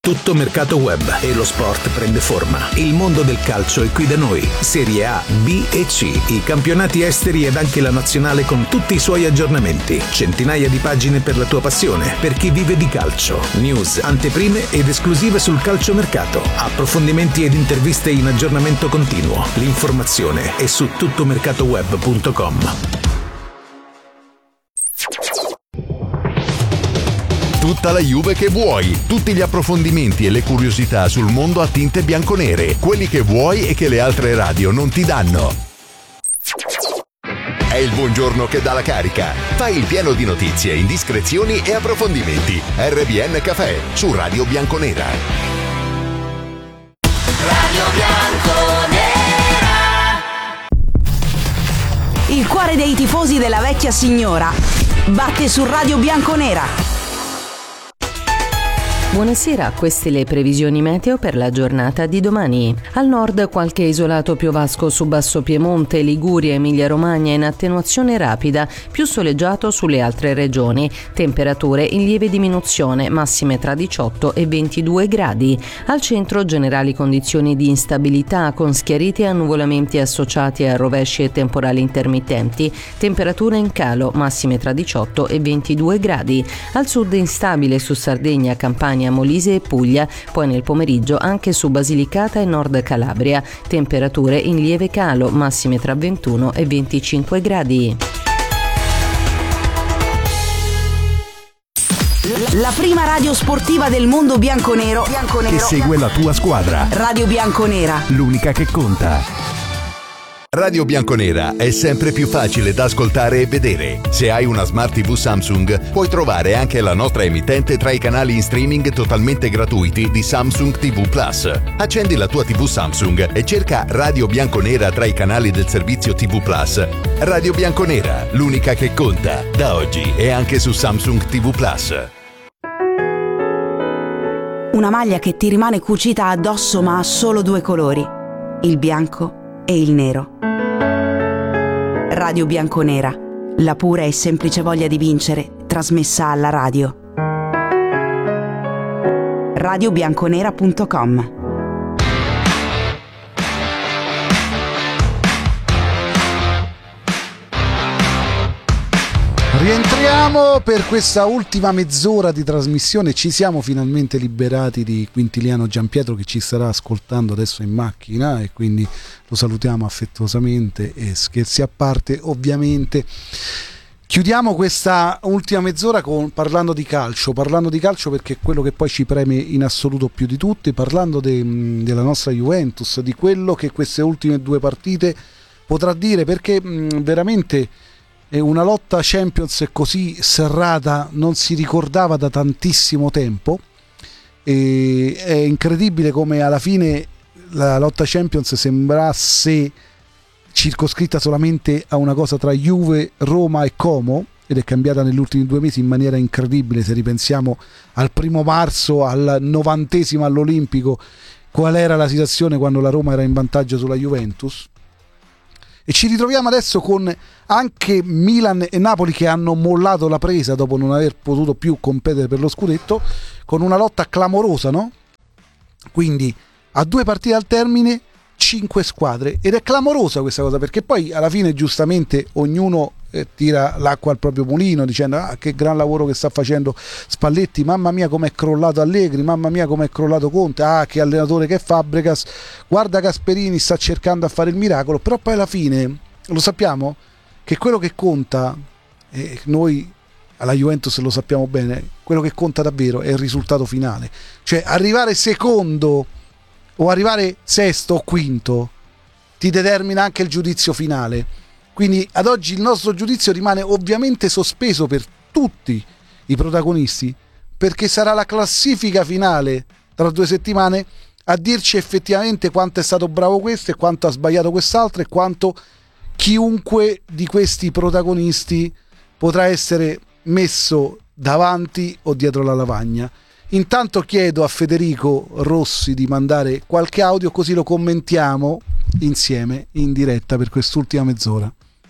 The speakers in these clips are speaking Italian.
Tutto mercato web e lo sport prende forma. Il mondo del calcio è qui da noi. Serie A, B e C, i campionati esteri ed anche la nazionale con tutti i suoi aggiornamenti. Centinaia di pagine per la tua passione, per chi vive di calcio. News, anteprime ed esclusive sul calciomercato. Approfondimenti ed interviste in aggiornamento continuo. L'informazione è su tuttomercatoweb.com. Tutta la Juve che vuoi, tutti gli approfondimenti e le curiosità sul mondo a tinte bianconere, quelli che vuoi e che le altre radio non ti danno. È il buongiorno che dà la carica. Fai il pieno di notizie, indiscrezioni e approfondimenti. RBN Café su Radio Bianconera. Radio Bianconera. Il cuore dei tifosi della vecchia signora batte su Radio Bianconera. Buonasera, queste le previsioni meteo per la giornata di domani. Al nord qualche isolato piovasco su Basso Piemonte, Liguria, Emilia-Romagna in attenuazione rapida, più soleggiato sulle altre regioni. Temperature in lieve diminuzione, massime tra 18 e 22 gradi. Al centro generali condizioni di instabilità con schiariti e annuvolamenti associati a rovesci e temporali intermittenti. Temperature in calo, massime tra 18 e 22 gradi. Al sud instabile su Sardegna, Campania, Molise e Puglia, poi nel pomeriggio anche su Basilicata e Nord Calabria. Temperature in lieve calo, massime tra 21 e 25 gradi. La prima radio sportiva del mondo bianconero Che segue la tua squadra. Radio Bianconera. L'unica che conta. Radio Bianconera è sempre più facile da ascoltare e vedere. Se hai una Smart TV Samsung, puoi trovare anche la nostra emittente tra i canali in streaming totalmente gratuiti di Samsung TV Plus. Accendi la tua TV Samsung e cerca Radio Bianconera tra i canali del servizio TV Plus. Radio Bianconera, l'unica che conta. Da oggi è anche su Samsung TV Plus. Una maglia che ti rimane cucita addosso ma ha solo due colori, il bianco e il nero. Radio Bianconera, la pura e semplice voglia di vincere, trasmessa alla radio. radiobianconera.com. Rientriamo per questa ultima mezz'ora di trasmissione. Ci siamo finalmente liberati di Quintiliano Giampietro, che ci starà ascoltando adesso in macchina, e quindi lo salutiamo affettuosamente. E scherzi a parte, ovviamente chiudiamo questa ultima mezz'ora parlando di calcio perché è quello che poi ci preme in assoluto più di tutti, parlando della nostra Juventus, di quello che queste ultime due partite potrà dire, perché veramente una lotta Champions così serrata non si ricordava da tantissimo tempo. E è incredibile come alla fine la lotta Champions sembrasse circoscritta solamente a una cosa tra Juve, Roma e Como, ed è cambiata negli ultimi 2 mesi in maniera incredibile. Se ripensiamo al 1 marzo, al 90° all'Olimpico, qual era la situazione quando la Roma era in vantaggio sulla Juventus. E ci ritroviamo adesso con anche Milan e Napoli che hanno mollato la presa dopo non aver potuto più competere per lo scudetto, con una lotta clamorosa, no? Quindi a 2 partite al termine 5 squadre, ed è clamorosa questa cosa, perché poi alla fine giustamente ognuno tira l'acqua al proprio mulino dicendo che gran lavoro che sta facendo Spalletti, mamma mia com'è crollato Allegri, mamma mia com'è crollato Conte, che allenatore che è Fabregas, guarda Gasperini sta cercando a fare il miracolo. Però poi alla fine lo sappiamo che quello che conta, noi alla Juventus lo sappiamo bene, quello che conta davvero è il risultato finale, cioè arrivare secondo o arrivare sesto o quinto ti determina anche il giudizio finale. Quindi ad oggi il nostro giudizio rimane ovviamente sospeso per tutti i protagonisti, perché sarà la classifica finale tra 2 settimane a dirci effettivamente quanto è stato bravo questo e quanto ha sbagliato quest'altro, e quanto chiunque di questi protagonisti potrà essere messo davanti o dietro la lavagna. Intanto chiedo a Federico Rossi di mandare qualche audio, così lo commentiamo insieme in diretta per quest'ultima mezz'ora.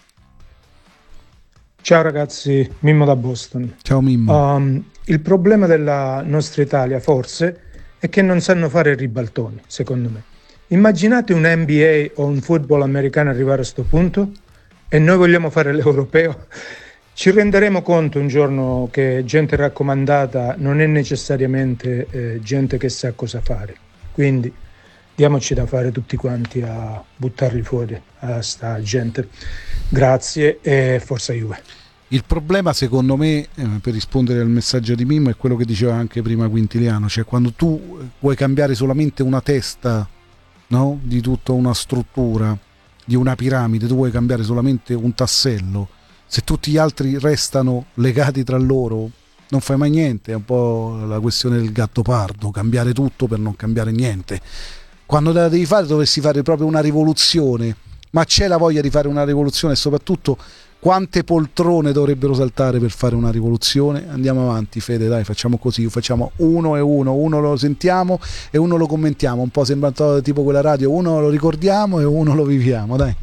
Ciao ragazzi, Mimmo da Boston. Ciao Mimmo. Il problema della nostra Italia forse e che non sanno fare ribaltoni, secondo me. Immaginate un NBA o un football americano arrivare a questo punto e noi vogliamo fare l'europeo. Ci renderemo conto un giorno che gente raccomandata non è necessariamente gente che sa cosa fare. Quindi diamoci da fare tutti quanti a buttarli fuori a sta gente. Grazie e forza Juve. Il problema secondo me, per rispondere al messaggio di Mimmo, è quello che diceva anche prima Quintiliano, cioè quando tu vuoi cambiare solamente una testa, no? Di tutta una struttura, di una piramide, tu vuoi cambiare solamente un tassello, se tutti gli altri restano legati tra loro non fai mai niente. È un po' la questione del gatto pardo, cambiare tutto per non cambiare niente. Quando la devi fare dovresti fare proprio una rivoluzione, ma c'è la voglia di fare una rivoluzione e soprattutto quante poltrone dovrebbero saltare per fare una rivoluzione? Andiamo avanti, Fede, dai, facciamo così, facciamo uno lo sentiamo e uno lo commentiamo, un po' sembra tipo quella radio, uno lo ricordiamo e uno lo viviamo, dai.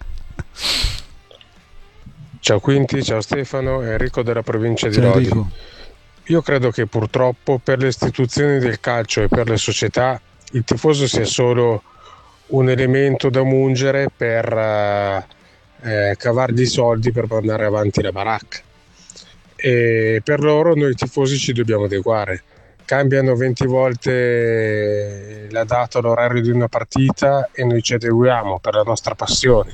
Ciao Quinti, ciao Stefano, Enrico della provincia di Ciao, Lodi. Enrico. Io credo che purtroppo per le istituzioni del calcio e per le società il tifoso sia solo un elemento da mungere per cavargli i soldi per mandare avanti la baracca, e per loro noi tifosi ci dobbiamo adeguare. Cambiano 20 volte la data, l'orario di una partita e noi ci adeguiamo per la nostra passione.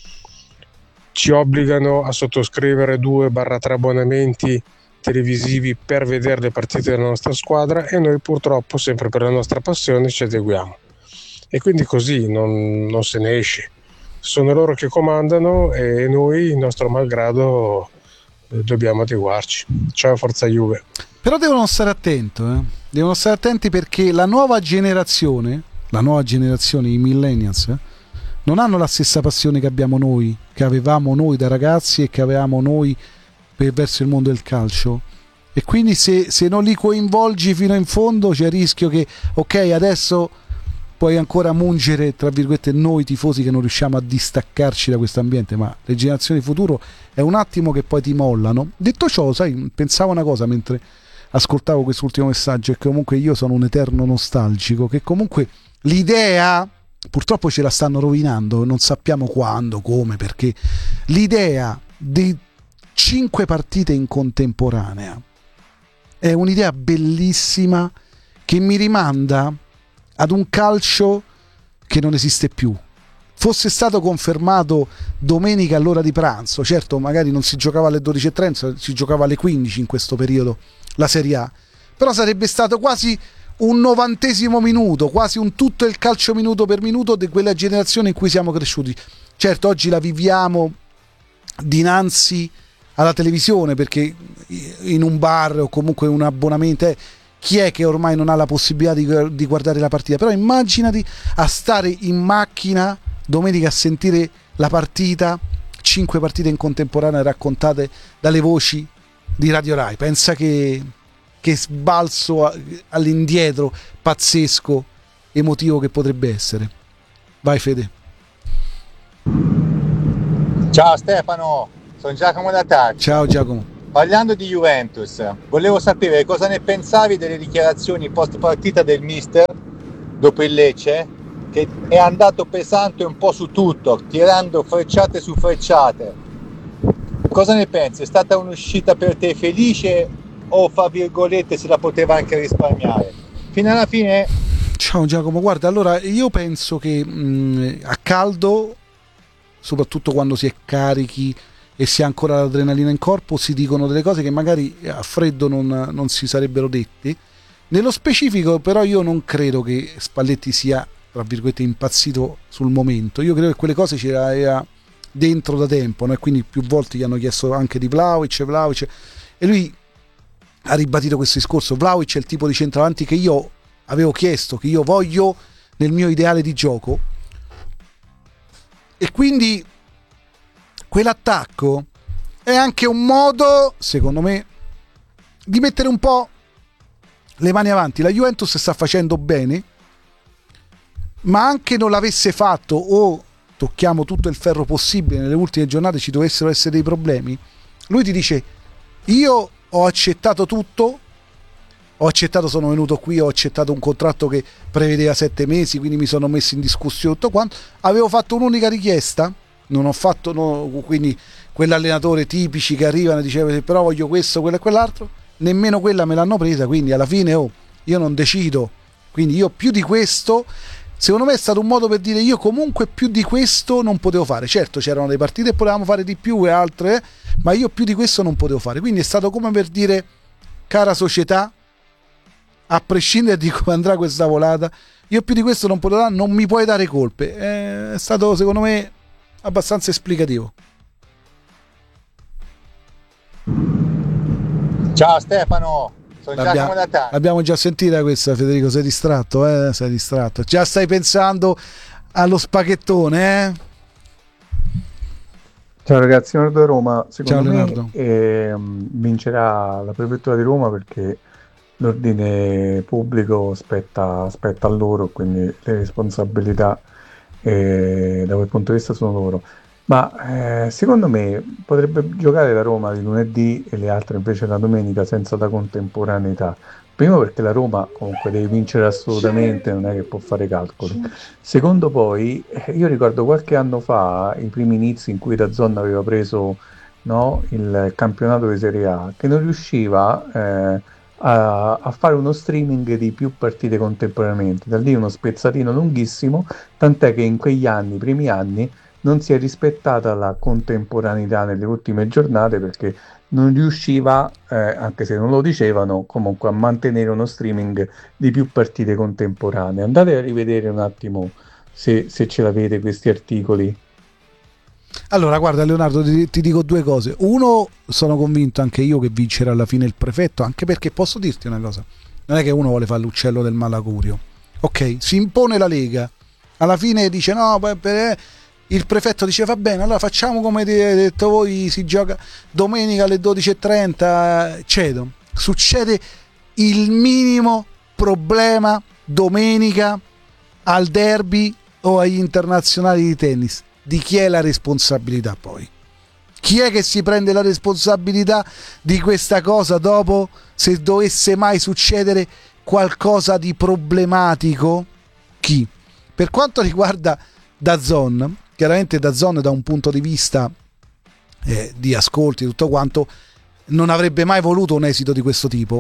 Ci obbligano a sottoscrivere 2-3 abbonamenti televisivi per vedere le partite della nostra squadra e noi purtroppo sempre per la nostra passione ci adeguiamo, e quindi così non se ne esce. Sono loro che comandano e noi, il nostro malgrado, dobbiamo adeguarci. Ciao, forza Juve. Però devono stare attenti perché la nuova generazione, i millennials, non hanno la stessa passione che abbiamo noi, che avevamo noi da ragazzi e che avevamo noi verso il mondo del calcio, e quindi se non li coinvolgi fino in fondo c'è il rischio che ok, adesso puoi ancora mungere tra virgolette noi tifosi che non riusciamo a distaccarci da questo ambiente, ma le generazioni futuro è un attimo che poi ti mollano. Detto ciò, sai, pensavo una cosa mentre ascoltavo quest'ultimo messaggio, e comunque io sono un eterno nostalgico, che comunque l'idea purtroppo ce la stanno rovinando, non sappiamo quando, come, perché l'idea di 5 partite in contemporanea è un'idea bellissima che mi rimanda ad un calcio che non esiste più. Fosse stato confermato domenica all'ora di pranzo, certo magari non si giocava alle 12:30, si giocava alle 15 in questo periodo la Serie A, però sarebbe stato quasi un 90° minuto, quasi un tutto il calcio minuto per minuto di quella generazione in cui siamo cresciuti. Certo oggi la viviamo dinanzi alla televisione, perché in un bar o comunque un abbonamento chi è che ormai non ha la possibilità di guardare la partita? Però immaginati a stare in macchina domenica a sentire la partita, 5 partite in contemporanea raccontate dalle voci di Radio Rai. Pensa che sbalzo all'indietro pazzesco, emotivo che potrebbe essere. Vai Fede. Ciao Stefano, sono Giacomo da Tacci. Ciao Giacomo. Parlando di Juventus, volevo sapere cosa ne pensavi delle dichiarazioni post partita del mister dopo il Lecce, che è andato pesante un po' su tutto, tirando frecciate su frecciate. Cosa ne pensi? È stata un'uscita per te felice o, fra virgolette, se la poteva anche risparmiare? Fino alla fine. Ciao Giacomo, guarda, allora io penso che a caldo, soprattutto quando si è carichi e si ha ancora l'adrenalina in corpo, si dicono delle cose che magari a freddo non si sarebbero dette. Nello specifico però io non credo che Spalletti sia, tra virgolette, impazzito sul momento. Io credo che quelle cose ce l'aveva dentro da tempo, no? E quindi più volte gli hanno chiesto anche di Vlahovic, e lui ha ribadito questo discorso. Vlahovic è il tipo di centravanti che io avevo chiesto, che io voglio nel mio ideale di gioco, e quindi quell'attacco è anche un modo, secondo me, di mettere un po' le mani avanti. La Juventus sta facendo bene, ma anche non l'avesse fatto, o tocchiamo tutto il ferro possibile, nelle ultime giornate ci dovessero essere dei problemi, lui ti dice: io ho accettato tutto ho accettato, sono venuto qui, ho accettato un contratto che prevedeva 7 mesi, quindi mi sono messo in discussione tutto quanto. Avevo fatto un'unica richiesta, non ho fatto quindi quell'allenatore tipici che arrivano e dicevano però voglio questo, quello e quell'altro, nemmeno quella me l'hanno presa, quindi alla fine io non decido, quindi io più di questo, secondo me è stato un modo per dire io comunque più di questo non potevo fare. Certo, c'erano delle partite e potevamo fare di più e altre, ma io più di questo non potevo fare, quindi è stato come per dire cara società, a prescindere di come andrà questa volata, io più di questo non potevo dare, non mi puoi dare colpe. È stato secondo me abbastanza esplicativo. Ciao Stefano, sono Giacomo da Tani. L'abbiamo già sentita questa, Federico, sei distratto, sei distratto. Già stai pensando allo spaghettone, Ciao ragazzi, Leonardo da Roma. Secondo Ciao, me vincerà la prefettura di Roma perché l'ordine pubblico spetta a loro, quindi le responsabilità da quel punto di vista sono loro. Ma secondo me potrebbe giocare la Roma di lunedì e le altre invece la domenica senza la contemporaneità. Primo perché la Roma comunque deve vincere assolutamente, non è che può fare calcoli. Secondo poi, io ricordo qualche anno fa, i primi inizi in cui DAZN aveva preso, no, il campionato di Serie A, che non riusciva a fare uno streaming di più partite contemporaneamente. Da lì uno spezzatino lunghissimo, tant'è che in quegli anni, i primi anni, non si è rispettata la contemporaneità nelle ultime giornate perché non riusciva, anche se non lo dicevano, comunque a mantenere uno streaming di più partite contemporanee. Andate a rivedere un attimo se ce l'avete questi articoli. Allora guarda Leonardo, ti dico due cose. Uno, sono convinto anche io che vincerà alla fine il prefetto, anche perché posso dirti una cosa, non è che uno vuole fare l'uccello del malagurio, ok, si impone la Lega, alla fine dice no, il prefetto dice va bene, allora facciamo come avete detto voi, si gioca domenica alle 12:30, cedo. Succede il minimo problema domenica al derby o agli internazionali di tennis. Di chi è la responsabilità poi? Chi è che si prende la responsabilità di questa cosa dopo, se dovesse mai succedere qualcosa di problematico? Chi? Per quanto riguarda DAZN, chiaramente DAZN da un punto di vista di ascolti tutto quanto non avrebbe mai voluto un esito di questo tipo,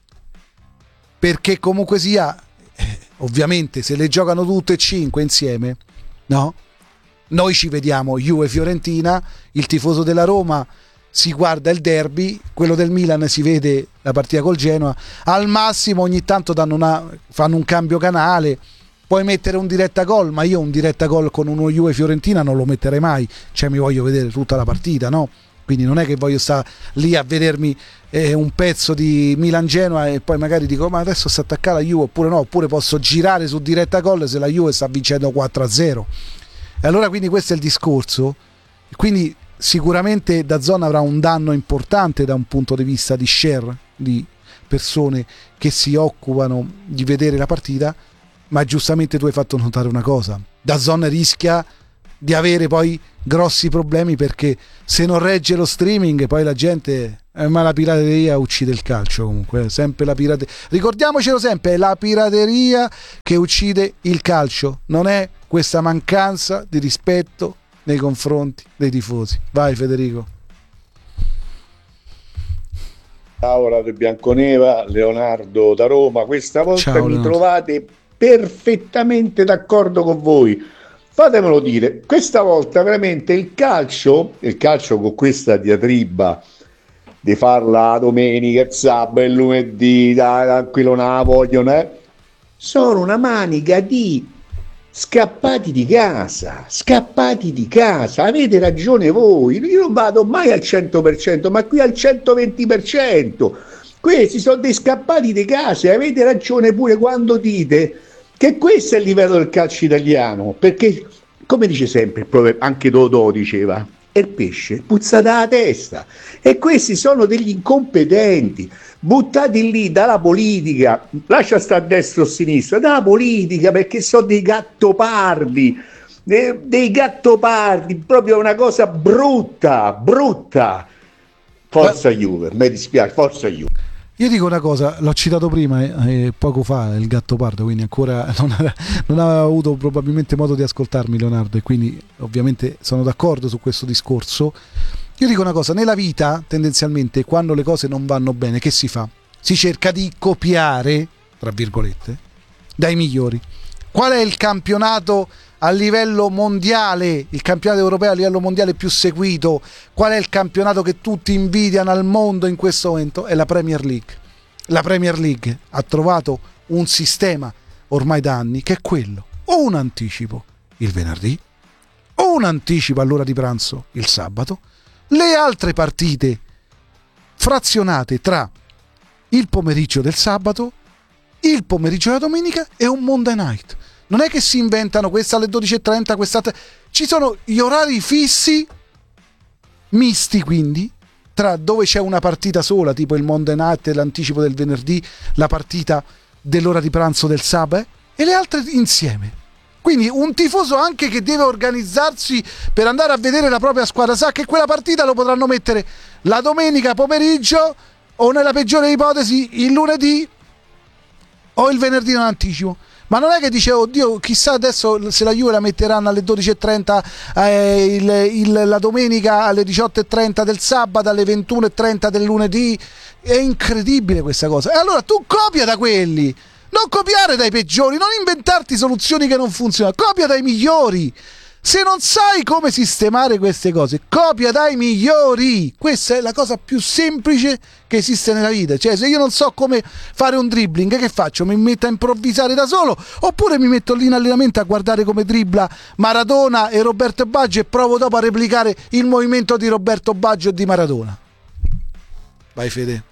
perché comunque sia ovviamente se le giocano tutte e 5 insieme, no? Noi ci vediamo Juve Fiorentina, il tifoso della Roma si guarda il derby, quello del Milan si vede la partita col Genoa, al massimo ogni tanto fanno un cambio canale. Puoi mettere un diretta gol, ma io un diretta gol con uno Juve Fiorentina non lo metterei mai, cioè mi voglio vedere tutta la partita, no? Quindi non è che voglio stare lì a vedermi un pezzo di Milan Genoa e poi magari dico ma adesso sta attaccata la Juve oppure no, oppure posso girare su diretta gol se la Juve sta vincendo 4-0. E allora quindi questo è il discorso. Quindi sicuramente DAZN avrà un danno importante da un punto di vista di share di persone che si occupano di vedere la partita. Ma giustamente tu hai fatto notare una cosa, DAZN rischia di avere poi grossi problemi perché se non regge lo streaming poi la gente, ma la pirateria uccide il calcio comunque, sempre la pirateria, ricordiamocelo sempre, è la pirateria che uccide il calcio, non è questa mancanza di rispetto nei confronti dei tifosi. Vai Federico. Ciao Radio Bianconera, Leonardo da Roma, questa volta Ciao, mi Leonardo. trovate perfettamente d'accordo con voi, fatemelo dire, questa volta veramente il calcio con questa diatriba di farla domenica, il sabato, il lunedì, quello non la vogliono, sono una manica di scappati di casa, avete ragione voi, io non vado mai al 100%, ma qui al 120%, questi sono dei scappati di casa e avete ragione pure quando dite che questo è il livello del calcio italiano, perché come dice sempre il proverbio, anche Dodò diceva, è il pesce puzza dalla testa, e questi sono degli incompetenti buttati lì dalla politica, lascia stare a destra o a sinistra, dalla politica, perché sono dei gattopardi, proprio una cosa brutta. Forza Juve, mi dispiace, forza Juve. Io dico una cosa, l'ho citato prima poco fa, il Gattopardo, quindi ancora non aveva avuto probabilmente modo di ascoltarmi Leonardo, e quindi ovviamente sono d'accordo su questo discorso. Io dico una cosa, nella vita tendenzialmente quando le cose non vanno bene che si fa? Si cerca di copiare, tra virgolette, dai migliori. Qual è il campionato a livello mondiale, il campionato europeo a livello mondiale più seguito? Qual è il campionato che tutti invidiano al mondo in questo momento? È la Premier League. La Premier League ha trovato un sistema ormai da anni che è quello: o un anticipo il venerdì, o un anticipo all'ora di pranzo il sabato, le altre partite frazionate tra il pomeriggio del sabato, il pomeriggio della domenica e un Monday Night. Non è che si inventano questa alle 12.30, quest'altra. Ci sono gli orari fissi, misti quindi, tra dove c'è una partita sola, tipo il Monday Night, l'anticipo del venerdì, la partita dell'ora di pranzo del sabato, e le altre insieme. Quindi un tifoso anche che deve organizzarsi per andare a vedere la propria squadra sa che quella partita lo potranno mettere la domenica pomeriggio, o nella peggiore ipotesi il lunedì o il venerdì in anticipo. Ma non è che dice oddio chissà adesso se la Juve la metteranno alle 12.30 la domenica, alle 18.30 del sabato, alle 21.30 del lunedì. È incredibile questa cosa. E allora tu copia da quelli, non copiare dai peggiori, non inventarti soluzioni che non funzionano, copia dai migliori. Se non sai come sistemare queste cose, copia dai migliori. Questa è la cosa più semplice che esiste nella vita. Cioè, se io non so come fare un dribbling, che faccio? Mi metto a improvvisare da solo, oppure mi metto lì in allenamento a guardare come dribbla Maradona e Roberto Baggio e provo dopo a replicare il movimento di Roberto Baggio e di Maradona. Vai Fede.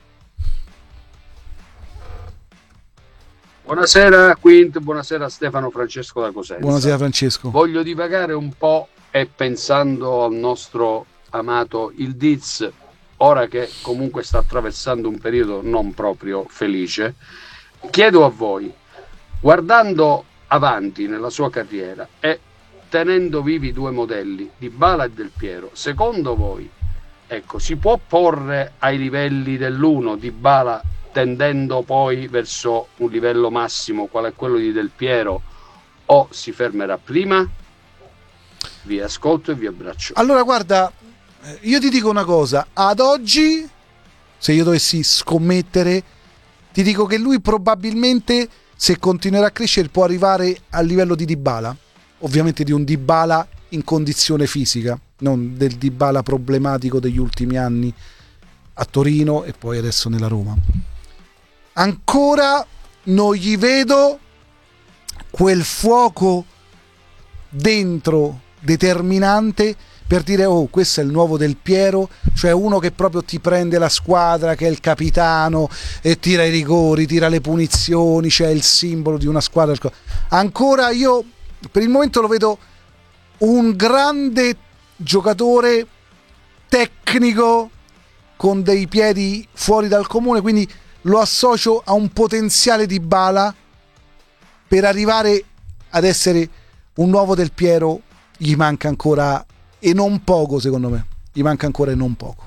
Buonasera Quint, buonasera Stefano Francesco da Cosenza. Buonasera Francesco. Voglio divagare un po' e pensando al nostro amato il Diz, ora che comunque sta attraversando un periodo non proprio felice, chiedo a voi, guardando avanti nella sua carriera e tenendo vivi due modelli, Dybala e Del Piero, secondo voi, ecco, si può porre ai livelli dell'uno Dybala tendendo poi verso un livello massimo qual è quello di Del Piero, o si fermerà prima? Vi ascolto e vi abbraccio. Allora guarda, io ti dico una cosa, ad oggi se io dovessi scommettere ti dico che lui probabilmente, se continuerà a crescere, può arrivare al livello di Dybala, ovviamente di un Dybala in condizione fisica, non del Dybala problematico degli ultimi anni a Torino e poi adesso nella Roma. Ancora non gli vedo quel fuoco dentro determinante per dire oh, questo è il nuovo Del Piero, cioè uno che proprio ti prende la squadra, che è il capitano e tira i rigori, tira le punizioni, c'è il simbolo di una squadra. Ancora io per il momento lo vedo un grande giocatore tecnico con dei piedi fuori dal comune, quindi lo associo a un potenziale Dybala. Per arrivare ad essere un nuovo Del Piero gli manca ancora, e non poco, secondo me gli manca ancora e non poco.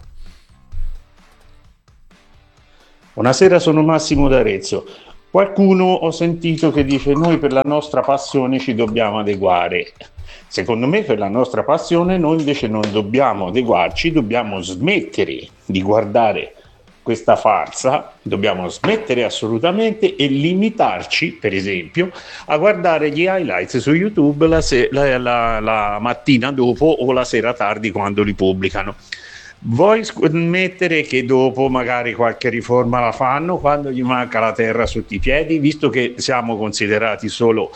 Buonasera, sono Massimo d'Arezzo. Qualcuno ho sentito che dice noi per la nostra passione ci dobbiamo adeguare. Secondo me per la nostra passione noi invece non dobbiamo adeguarci, dobbiamo smettere di guardare questa farsa, dobbiamo smettere assolutamente e limitarci, per esempio, a guardare gli highlights su YouTube la mattina dopo o la sera tardi quando li pubblicano. Vuoi scommettere che dopo magari qualche riforma la fanno quando gli manca la terra sotto i piedi, visto che siamo considerati solo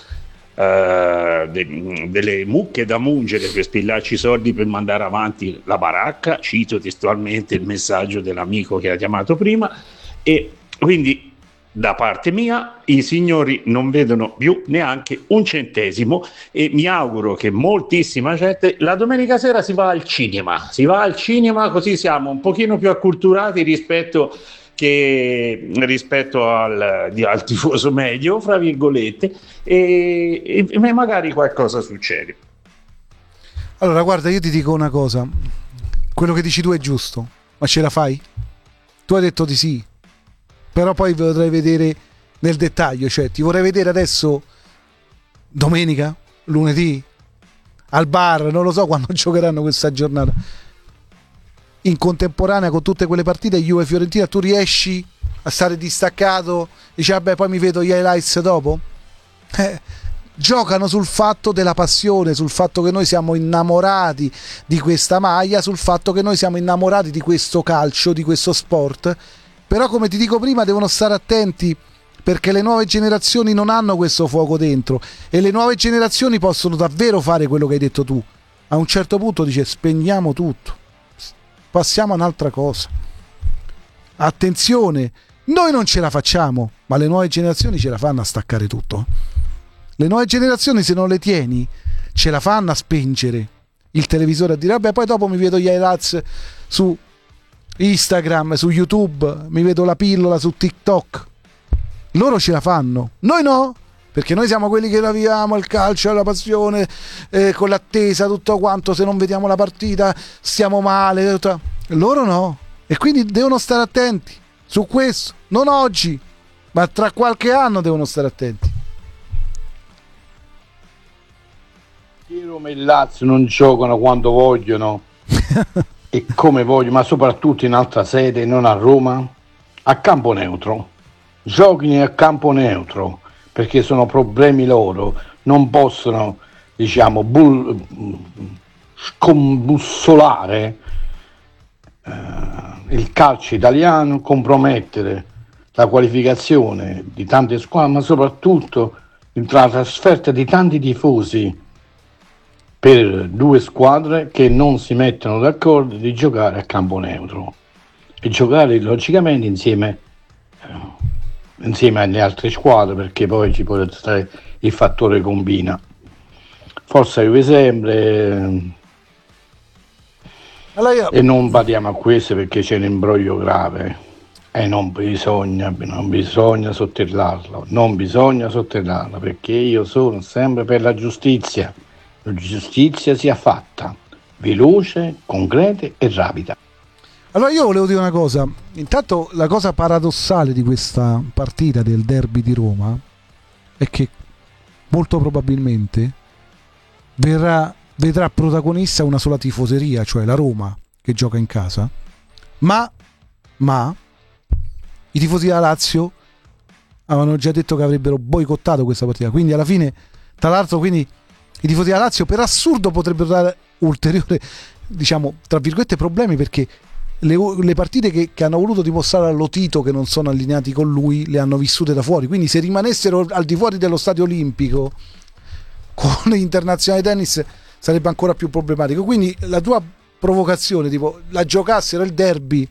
delle mucche da mungere per spillarci soldi per mandare avanti la baracca, cito testualmente il messaggio dell'amico che ha chiamato prima, e quindi da parte mia i signori non vedono più neanche un centesimo e mi auguro che moltissima gente la domenica sera si va al cinema, così siamo un pochino più acculturati rispetto al tifoso medio, fra virgolette, e magari qualcosa succede. Allora guarda, io ti dico una cosa, quello che dici tu è giusto, ma ce la fai? Tu hai detto di sì, però poi vi vorrei vedere nel dettaglio, cioè ti vorrei vedere adesso domenica, lunedì, al bar, non lo so quando giocheranno questa giornata, in contemporanea con tutte quelle partite Juve-Fiorentina. Tu riesci a stare distaccato, dici vabbè poi mi vedo gli highlights dopo? Giocano sul fatto della passione, sul fatto che noi siamo innamorati di questa maglia, sul fatto che noi siamo innamorati di questo calcio, di questo sport. Però come ti dico prima, devono stare attenti, perché le nuove generazioni non hanno questo fuoco dentro, e le nuove generazioni possono davvero fare quello che hai detto tu. A un certo punto dice spegniamo tutto, passiamo a un'altra cosa. Attenzione, noi non ce la facciamo, ma le nuove generazioni ce la fanno a staccare tutto. Le nuove generazioni, se non le tieni, ce la fanno a spengere il televisore, a dire vabbè poi dopo mi vedo gli highlights su Instagram, su YouTube, mi vedo la pillola su TikTok. Loro ce la fanno, noi no, perché noi siamo quelli che la viviamo il calcio, la passione, con l'attesa, tutto quanto. Se non vediamo la partita stiamo male, tutto. Loro no, e quindi devono stare attenti su questo, non oggi, ma tra qualche anno devono stare attenti. Roma e Lazio non giocano quando vogliono e come vogliono, ma soprattutto in altra sede, non a Roma, a campo neutro. Giochino a campo neutro, perché sono problemi loro, non possono, diciamo, scombussolare il calcio italiano, compromettere la qualificazione di tante squadre, ma soprattutto la trasferta di tanti tifosi per due squadre che non si mettono d'accordo di giocare a campo neutro e giocare logicamente insieme alle altre squadre, perché poi ci può stare il fattore combina. Forza Juve sempre, e non badiamo a questo perché c'è un imbroglio grave e non bisogna sotterrarlo, perché io sono sempre per la giustizia. La giustizia sia fatta veloce, concreta e rapida. Allora io volevo dire una cosa. Intanto la cosa paradossale di questa partita del derby di Roma è che molto probabilmente vedrà protagonista una sola tifoseria, cioè la Roma che gioca in casa, ma i tifosi della Lazio avevano già detto che avrebbero boicottato questa partita, quindi alla fine, tra l'altro, quindi i tifosi della Lazio per assurdo potrebbero dare ulteriore, diciamo, tra virgolette, problemi, perché le partite che hanno voluto dimostrare a Lotito che non sono allineati con lui le hanno vissute da fuori, quindi se rimanessero al di fuori dello stadio olimpico con l'Internazionale Tennis sarebbe ancora più problematico. Quindi la tua provocazione, tipo la giocassero il derby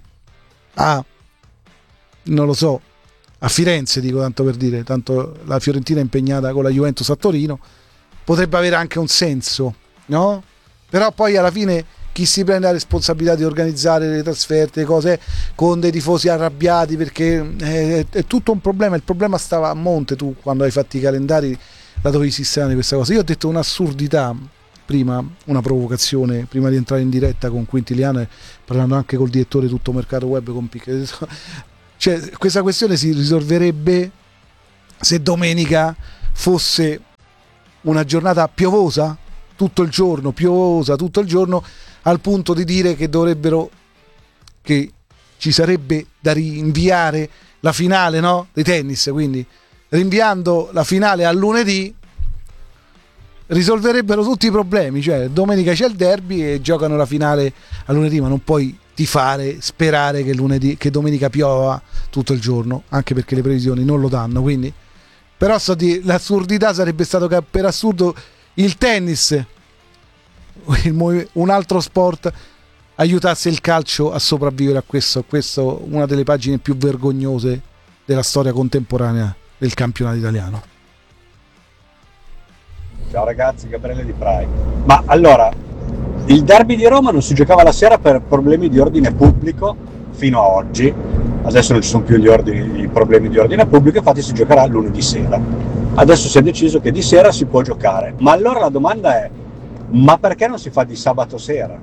non lo so, a Firenze, dico, tanto per dire, tanto la Fiorentina è impegnata con la Juventus a Torino, potrebbe avere anche un senso, no? Però poi alla fine chi si prende la responsabilità di organizzare le trasferte, le cose, con dei tifosi arrabbiati, perché è tutto un problema. Il problema stava a monte. Tu quando hai fatto i calendari la dovevi sistemare questa cosa. Io ho detto un'assurdità prima, una provocazione prima di entrare in diretta con Quintiliano e parlando anche col direttore Tutto Mercato Web con Picche. Cioè, questa questione si risolverebbe se domenica fosse una giornata piovosa tutto il giorno, al punto di dire che che ci sarebbe da rinviare la finale, no? Di tennis, quindi rinviando la finale a lunedì risolverebbero tutti i problemi. Cioè domenica c'è il derby e giocano la finale a lunedì, ma non puoi sperare che domenica piova tutto il giorno, anche perché le previsioni non lo danno. Quindi però l'assurdità sarebbe stato che per assurdo il tennis, un altro sport, aiutasse il calcio a sopravvivere a questo una delle pagine più vergognose della storia contemporanea del campionato italiano. Ciao ragazzi, Gabriele Di Prai. Ma allora, il derby di Roma non si giocava la sera per problemi di ordine pubblico fino a oggi. Adesso non ci sono più i problemi di ordine pubblico, infatti si giocherà lunedì sera. Adesso si è deciso che di sera si può giocare. Ma allora la domanda è: ma perché non si fa di sabato sera?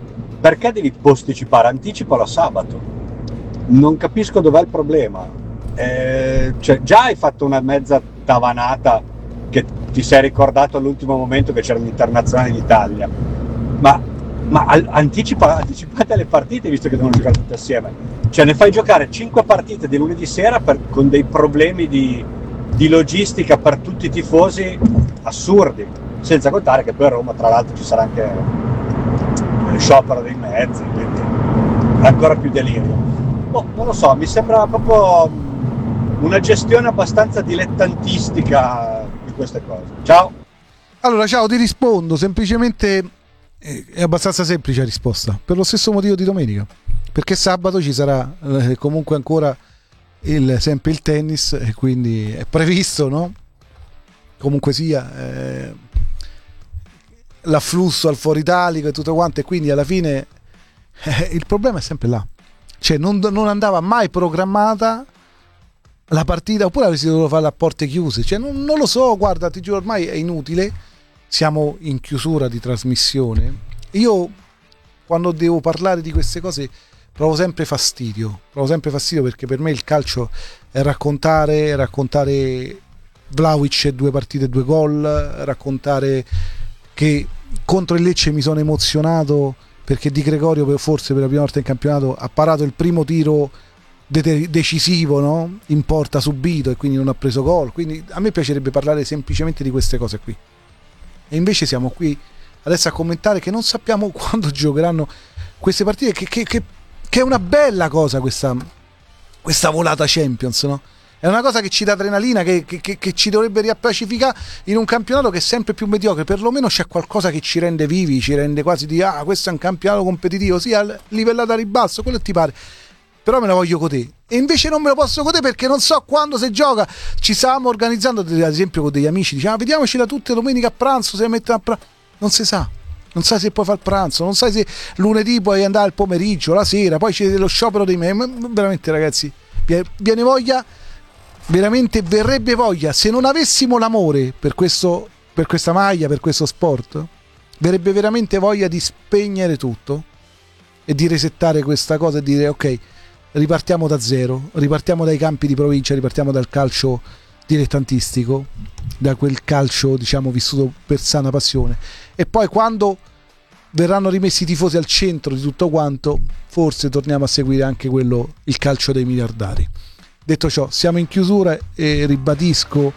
Perché devi posticipare? Anticipalo a sabato. Non capisco dov'è il problema. cioè, già hai fatto una mezza tavanata che ti sei ricordato all'ultimo momento che c'erano gli internazionali d'Italia, ma anticipate le partite, visto che devono giocare tutte assieme, cioè ne fai giocare 5 partite di lunedì sera con dei problemi di logistica per tutti i tifosi assurdi, senza contare che poi a Roma tra l'altro ci sarà anche sciopero dei mezzi, quindi ancora più delirio. Non lo so, mi sembra proprio una gestione abbastanza dilettantistica di queste cose. Ciao. Allora, ciao, ti rispondo semplicemente, è abbastanza semplice la risposta, per lo stesso motivo di domenica, perché sabato ci sarà comunque ancora sempre il tennis, e quindi è previsto, no? Comunque sia l'afflusso al Foro Italico e tutto quanto, e quindi alla fine il problema è sempre là, cioè non andava mai programmata la partita, oppure avresti dovuto farla a porte chiuse, cioè non lo so, guarda, ti giuro, ormai è inutile, siamo in chiusura di trasmissione. Io quando devo parlare di queste cose provo sempre fastidio perché per me il calcio è raccontare Vlahovic 2 partite 2 gol, raccontare che contro il Lecce mi sono emozionato perché Di Gregorio forse per la prima volta in campionato ha parato il primo tiro decisivo, no? In porta subito, e quindi non ha preso gol. Quindi a me piacerebbe parlare semplicemente di queste cose qui, e invece siamo qui adesso a commentare che non sappiamo quando giocheranno queste partite, che è una bella cosa questa volata Champions, no? È una cosa che ci dà adrenalina, che ci dovrebbe riappacificare in un campionato che è sempre più mediocre. Perlomeno c'è qualcosa che ci rende vivi, ci rende quasi di questo è un campionato competitivo, sì, livellato a ribasso, quello ti pare, però me la voglio godere, e invece non me lo posso godere perché non so quando si gioca. Ci stavamo organizzando ad esempio con degli amici, diciamo vediamoci da tutte domenica a pranzo, se mettono a pranzo, non si sa, non sai se puoi fare il pranzo, non sai se lunedì puoi andare al pomeriggio, la sera, poi c'è lo sciopero dei veramente ragazzi, viene voglia, veramente verrebbe voglia, se non avessimo l'amore per questa maglia, per questo sport, verrebbe veramente voglia di spegnere tutto e di resettare questa cosa e dire ok, ripartiamo da zero, ripartiamo dai campi di provincia, ripartiamo dal calcio dilettantistico, da quel calcio diciamo vissuto per sana passione, e poi quando verranno rimessi i tifosi al centro di tutto quanto, forse torniamo a seguire anche il calcio dei miliardari. Detto ciò, siamo in chiusura e ribadisco,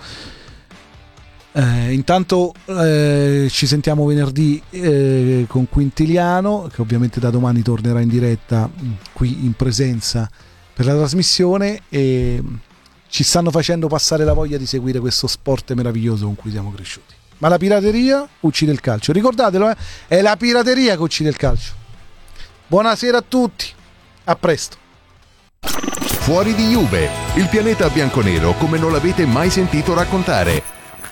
intanto ci sentiamo venerdì con Quintiliano, che ovviamente da domani tornerà in diretta qui in presenza per la trasmissione, e ci stanno facendo passare la voglia di seguire questo sport meraviglioso con cui siamo cresciuti. Ma la pirateria uccide il calcio, ricordatelo, è la pirateria che uccide il calcio. Buonasera a tutti, a presto. Fuori di Juve, il pianeta bianconero come non l'avete mai sentito raccontare.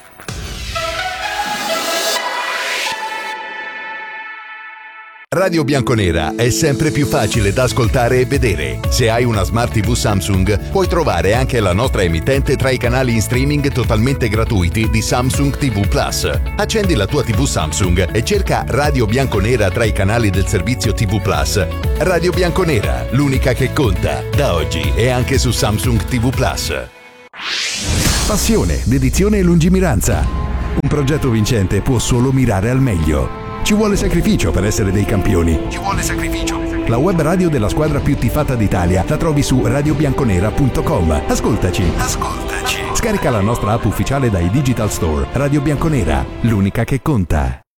Radio Bianconera è sempre più facile da ascoltare e vedere. Se hai una Smart TV Samsung, puoi trovare anche la nostra emittente tra i canali in streaming totalmente gratuiti di Samsung TV Plus. Accendi la tua TV Samsung e cerca Radio Bianconera tra i canali del servizio TV Plus. Radio Bianconera, l'unica che conta, da oggi è anche su Samsung TV Plus. Passione, dedizione e lungimiranza. Un progetto vincente può solo mirare al meglio. Ci vuole sacrificio per essere dei campioni. Ci vuole sacrificio. La web radio della squadra più tifata d'Italia la trovi su radiobianconera.com. Ascoltaci. Scarica la nostra app ufficiale dai Digital Store. Radio Bianconera, l'unica che conta.